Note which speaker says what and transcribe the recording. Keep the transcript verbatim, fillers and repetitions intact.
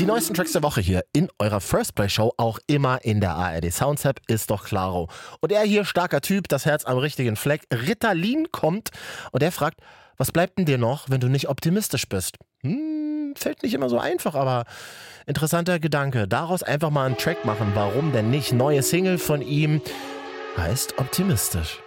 Speaker 1: Die neuesten Tracks der Woche hier in eurer First Play Show, auch immer in der A R D Sounds-App, ist doch klaro. Und er hier, starker Typ, das Herz am richtigen Fleck, Ritalin kommt und er fragt, was bleibt denn dir noch, wenn du nicht optimistisch bist? Hm, fällt nicht immer so einfach, aber interessanter Gedanke. Daraus einfach mal einen Track machen, warum denn nicht? Neue Single von ihm heißt Optimistisch.